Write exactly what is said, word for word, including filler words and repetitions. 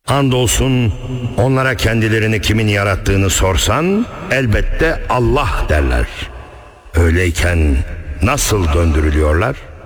Andolsun onlara kendilerini kimin yarattığını sorsan elbette Allah derler. Öyleyken nasıl döndürülüyorlar?